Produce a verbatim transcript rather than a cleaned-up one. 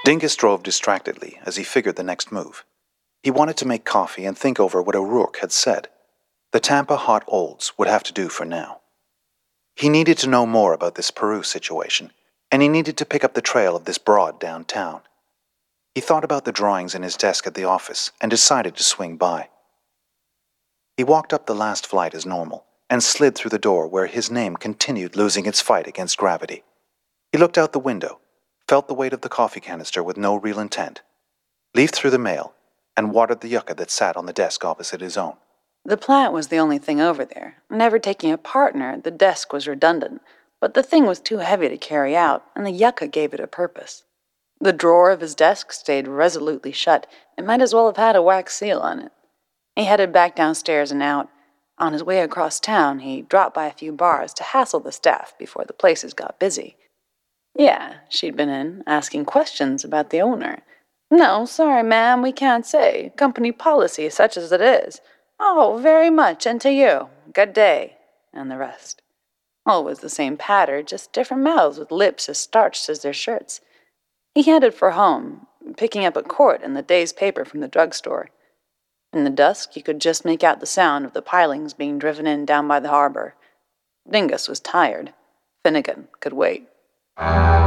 Dingus drove distractedly as he figured the next move. He wanted to make coffee and think over what O'Rourke had said. The Tampa Hot Olds would have to do for now. He needed to know more about this Peru situation, and he needed to pick up the trail of this broad downtown. He thought about the drawings in his desk at the office and decided to swing by. He walked up the last flight as normal and slid through the door where his name continued losing its fight against gravity. He looked out the window, felt the weight of the coffee canister with no real intent, leafed through the mail, and watered the yucca that sat on the desk opposite his own. The plant was the only thing over there. Never taking a partner, the desk was redundant, but the thing was too heavy to carry out, and the yucca gave it a purpose. The drawer of his desk stayed resolutely shut. It might as well have had a wax seal on it. He headed back downstairs and out. On his way across town, he dropped by a few bars to hassle the staff before the places got busy. Yeah, she'd been in, asking questions about the owner. No, sorry, ma'am, we can't say. Company policy, such as it is. Oh, very much, and to you. Good day. And the rest. Always the same patter, just different mouths with lips as starched as their shirts. He headed for home, picking up a quart in the day's paper from the drugstore. In the dusk, he could just make out the sound of the pilings being driven in down by the harbor. Dingus was tired. Finnegan could wait.